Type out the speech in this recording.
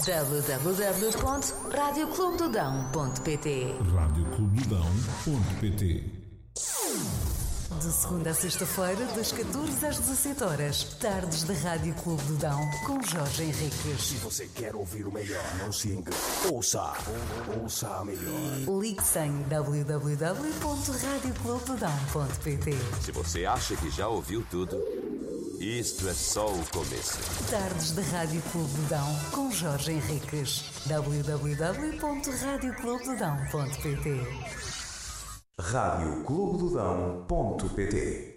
www.radioclubedodão.pt. radioclubedodão.pt. De segunda a sexta-feira, das 14 às 17 horas, tardes da Rádio Clube do Dão, com Jorge Henriques. Se você quer ouvir o melhor, não se engane. Ouça a melhor. Ligue-se em www.radioclubedodão.pt. Se você acha que já ouviu tudo, isto é só o começo. Tardes da Rádio Clube do Dão, com Jorge Henriques. www.radioclubedodão.pt. radioclubedodão.pt